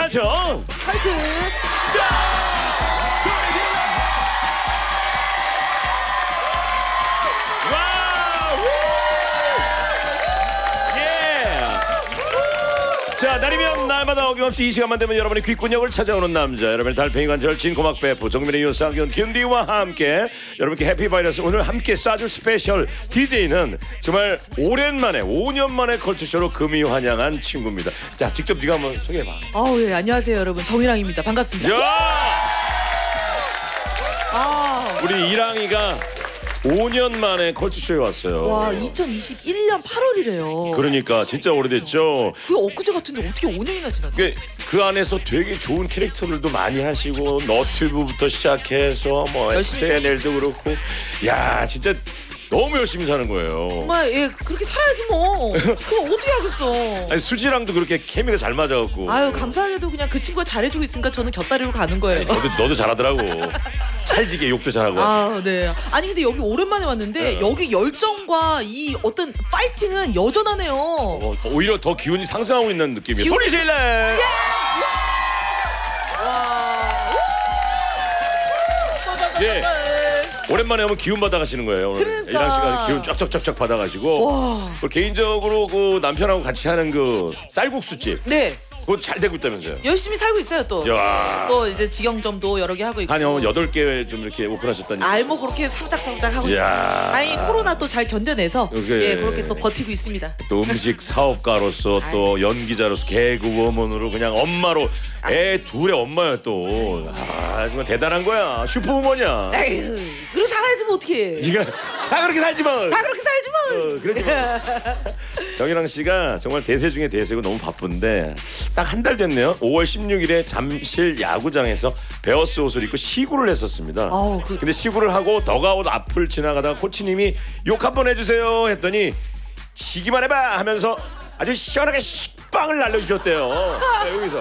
가정 파이팅! 자, 날이면 날마다 어김없이 이 시간만 되면 여러분의 귓근육을 찾아오는 남자, 여러분의 달팽이관 절친 고막 배포 정민의 요상균 김디와 함께 여러분께 해피바이러스 오늘 함께 쏴줄 스페셜 DJ는 정말 오랜만에 5년 만에 컬투쇼로 금이 환영한 친구입니다. 자, 직접 네가 한번 소개해봐. 예, 안녕하세요 여러분, 정일랑입니다. 반갑습니다. 야! 우리 이랑이가 5년 만에 컬투쇼에 왔어요. 와, 2021년 8월이래요. 그러니까 진짜 오래됐죠. 그게 엊그제 같은데 어떻게 5년이나 지났지? 그 안에서 되게 좋은 캐릭터들도 많이 하시고 너튜브부터 시작해서 뭐 SNL도 그렇고, 야 진짜 너무 열심히 사는 거예요. 정말 그렇게 살아야지 뭐. 그럼 어떻게 하겠어. 아니, 수지랑도 그렇게 케미가 잘 맞아갖고. 아유, 감사하게도 그냥 그 친구가 잘해주고 있으니까 저는 곁다리로 가는 거예요. 아니, 너도 잘하더라고. 찰지게 욕도 잘하고. 네. 아니 근데 여기 오랜만에 왔는데 여기 열정과 이 어떤 파이팅은 여전하네요. 오히려 더 기운이 상승하고 있는 느낌이에요. 소리 질러. 예. 오랜만에 오면 기운 받아가시는 거예요. 오늘 그러니까. 이랑 씨가 기운 쫙쫙쫙쫙 받아가시고. 개인적으로 그 남편하고 같이 하는 그 쌀국수집. 네. 그거 잘 되고 있다면서요? 열심히 살고 있어요 또. 야. 또 이제 직영점도 여러 개 하고 있고. 한 8개 좀 이렇게 오픈하셨다니. 뭐 그렇게 삼짝삼짝 하고 있어요. 야. 아니 코로나 또 잘 견뎌내서 그렇게 또 버티고 있습니다. 또 음식 사업가로서 또 연기자로서 개그우먼으로 그냥 엄마로 애 둘의 엄마야 또. 정말 대단한 거야. 슈퍼우먼이야. 에휴, 그렇게 살아야지 뭐 어떡해. 네가 다 그렇게 살지 뭐. 다 그렇게 살지 뭐. 그러지 뭐. 정일랑 씨가 정말 대세 중에 대세고 너무 바쁜데 딱 한 달 됐네요. 5월 16일에 잠실 야구장에서 베어스 옷을 입고 시구를 했었습니다. 근데 시구를 하고 더가웃 앞을 지나가다가 코치님이 욕 한번 해주세요 했더니 시기만 해봐 하면서 아주 시원하게 식빵을 날려주셨대요. 여기서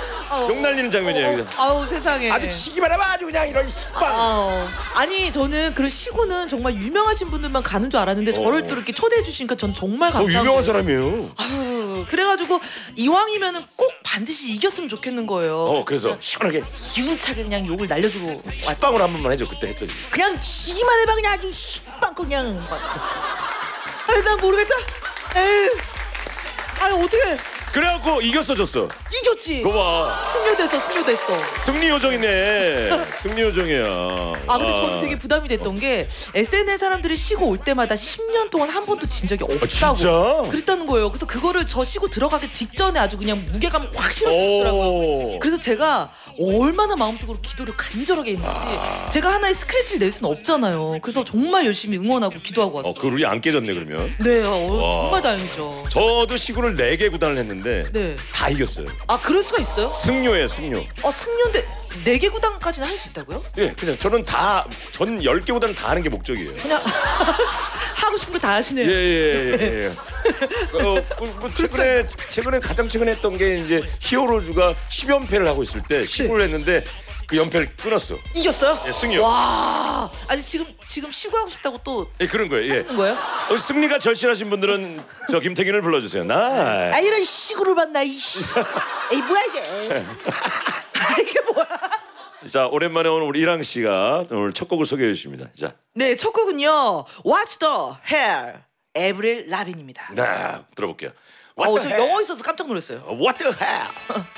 욕 날리는 장면이에요. 여기서. 아우 세상에. 아주 시기만 해봐 아주 그냥 이런 식빵. 아니 저는 그런 시구는 정말 유명하신 분들만 가는 줄 알았는데 저를 또 이렇게 초대해 주시니까 전 정말 감사해요. 유명한 사람이에요. 아유, 그래가지고 이왕이면은 꼭 반드시 이겼으면 좋겠는 거예요. 그래서 시원하게 기운차게 그냥 욕을 날려주고 식빵을 한 번만 해줘. 그때 했더니 그냥 시기만 해봐 그냥 아주 식빵 그냥 막. 아니 난 모르겠다. 에이. 아유 어떡해. 그래갖고 이겼어 졌어. 이겼지. 그거 봐. 승려됐어. 승리 요정이네. 승리 요정이야. 근데 저는 되게 부담이 됐던 게 SNL 사람들이 쉬고 올 때마다 10년 동안 한 번도 진 적이 없다고. 진짜? 그랬다는 거예요. 그래서 그거를 저 쉬고 들어가기 직전에 아주 그냥 무게감을 확 실어주더라고요. 그래서 제가 얼마나 마음속으로 기도를 간절하게 했는지 제가 하나의 스크래치를 낼 수는 없잖아요. 그래서 정말 열심히 응원하고 기도하고 왔어요. 그 룰이 안 깨졌네 그러면. 네, 정말 다행이죠. 저도 시구를 4개 구단을 했는데 네. 다 이겼어요. 그럴 수가 있어요? 승료예요 승료. 승려인데 4개 구단까지는 할 수 있다고요? 예, 그냥 저는 전 10개 구단을 다 하는 게 목적이에요. 그냥 하고 싶은 거 다 하시네요. 예. 뭐 최근에 가장 최근에 했던 게 이제 히어로즈가 10연패를 하고 있을 때 시구를 했는데 그 연패를 끊었어. 이겼어요? 예, 승료. 와, 아니 지금 시구하고 싶다고 또 그런 거예요. 하시는 거예요? 승리가 절실하신 분들은 저 김태균을 불러주세요. 이런 시구를 봤나 이씨. 에이 뭐야 이게? 이게 뭐야? 자, 오랜만에 오늘 우리 이랑 씨가 오늘 첫 곡을 소개해 주십니다. 자, 네, 첫 곡은요. What's the Hell, 에브릴 라빈입니다. 네, 들어볼게요. 저 영어 있어서 깜짝 놀랐어요. What the hell?